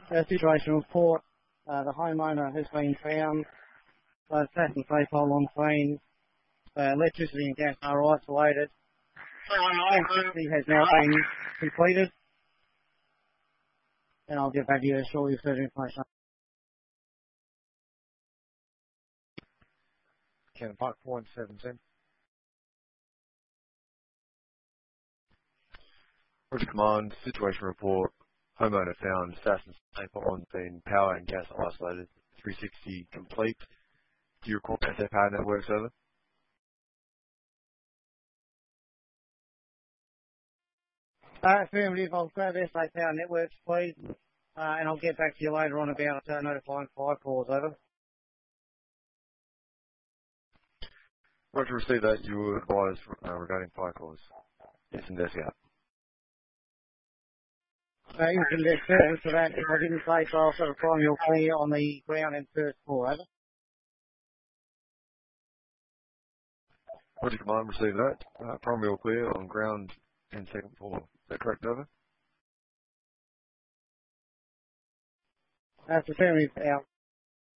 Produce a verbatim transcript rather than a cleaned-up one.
Uh, situation report, uh, the homeowner has been found, uh, fastened safe hole on crane, uh, electricity and gas are isolated. Electricity has now been completed, and I'll get back to you shortly with further information. Cannon Park four one seven ten. Roger Command, situation report. Homeowner found fastened safe hole on scene, power and gas isolated, three sixty complete. Do you recall S A Power Networks over? Uh, affirmative, I'll grab S A Power Networks, please, uh, and I'll get back to you later on about uh, notifying fire calls, over. Roger, received that. You were advised uh, regarding fire calls. Yes, and that's out. Uh, you can get first for that. If I didn't say so, I'll sort of primary or clear on the ground and first floor, over. Roger Command, received that. Uh, primary all clear on ground and second floor. Is that correct, over? That's affirmative, out.